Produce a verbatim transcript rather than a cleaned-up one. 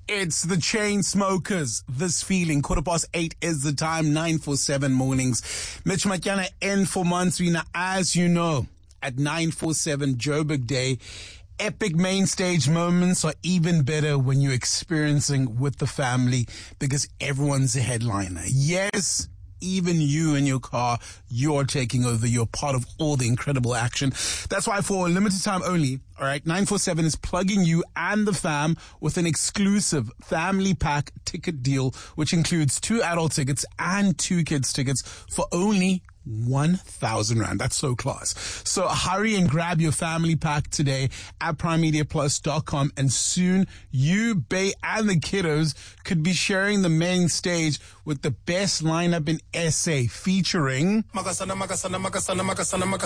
It's the Chainsmokers. This feeling. Quarter past eight is the time. nine forty-seven mornings. Mitch Matyana in for Manswina. As you know, at nine forty-seven Joburg Day, epic main stage moments are even better when you're experiencing with the family because everyone's a headliner. Yes, even you in your car, you're taking over. You're part of all the incredible action. That's why for a limited time only, all right, nine forty-seven is plugging you and the fam with an exclusive family pack ticket deal, which includes two adult tickets and two kids tickets for only one thousand rand. That's so class. So hurry and grab your family pack today at prime media plus dot com, and soon you, Bay, and the kiddos could be sharing the main stage with the best lineup in S A, featuring Makasana, Makasana, Makasana, Makasana, Makasana.